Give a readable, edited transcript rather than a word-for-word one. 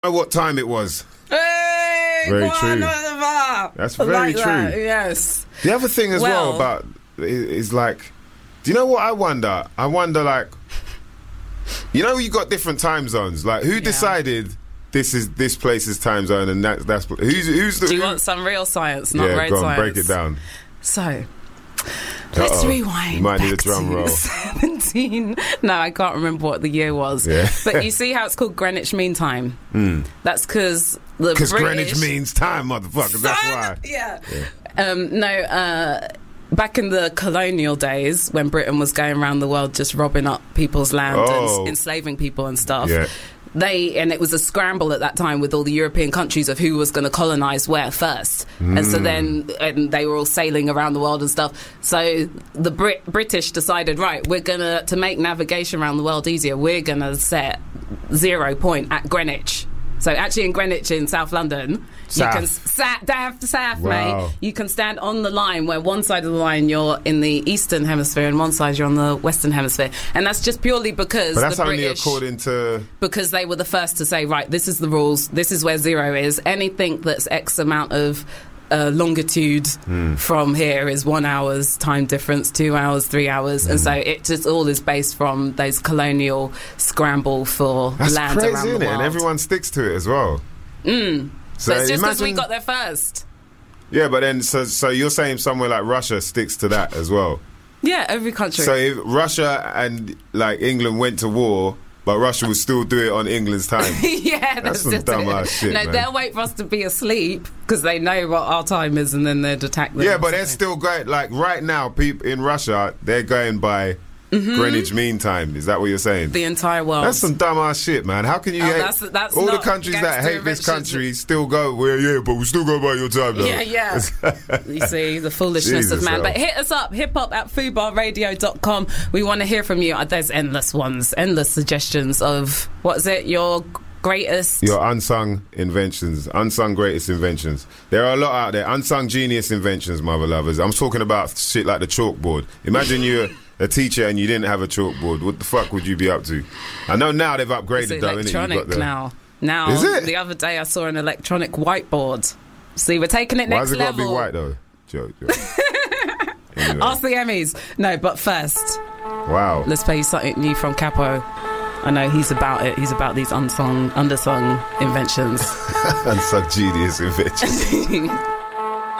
know what time it was. Hey, very true. That's very true. That, yes. The other thing as well about is like, do you know what I wonder? I wonder, like, you know, you got different time zones. Like, who decided this place's time zone and that's who's the? Do you want some real science, not road go on, science? break it down. So. Let's rewind. You might back need a drum roll. 17. No, I can't remember what the year was. Yeah. But you see how it's called Greenwich Mean Time? That's because the British... Greenwich means time, motherfucker. That's why. Yeah. Back in the colonial days, when Britain was going around the world just robbing up people's land and enslaving people and stuff... Yeah. And it was a scramble at that time with all the European countries of who was going to colonise where first. And so then they were all sailing around the world and stuff. So the British decided, right, we're going to make navigation around the world easier, we're going to set 0 point at Greenwich. So actually in Greenwich in South London, you can mate. You can stand on the line where one side of the line you're in the Eastern Hemisphere and one side you're on the Western Hemisphere, and that's just purely because but that's the only British, according to, because they were the first to say, right, this is the rules, this is where 0 is. Anything that's X amount of longitude from here is 1 hour's time difference, 2 hours, 3 hours, and so it just all is based from those colonial scramble for that's land crazy, around the world. And everyone sticks to it as well. So it's just because we got there first. Yeah, but then so you're saying somewhere like Russia sticks to that as well? Yeah, every country. So if Russia and like England went to war, but Russia would still do it on England's time. Yeah, that's some dumb ass shit. No, man. They'll wait for us to be asleep because they know what our time is, and then they'd attack them. Yeah, but they're still going. Like right now, people in Russia, they're going by Greenwich Mean Time. Is that what you're saying? The entire world. That's some dumb ass shit, man. How can you hate that's all the countries that hate this country still go? Well, yeah, but we still go by your time, though. Yeah. You see the foolishness of man. But hit us up, hiphop@fubarradio.com. We want to hear from you. There's endless suggestions of what is it? Your unsung inventions, unsung greatest inventions. There are a lot out there. Unsung genius inventions, mother lovers. I'm talking about shit like the chalkboard. Imagine you're a teacher and you didn't have a chalkboard. What the fuck would you be up to? I know now they've upgraded, it's though, electronic innit? Now is it? The other day I saw an electronic whiteboard. See, we're taking it next level. Why has it got to be white, though? Joke. Anyway. Ask the Emmys. No, but first, wow, let's play you something new from Capo. I know he's about it. He's about these undersung inventions. Unsung genius inventions.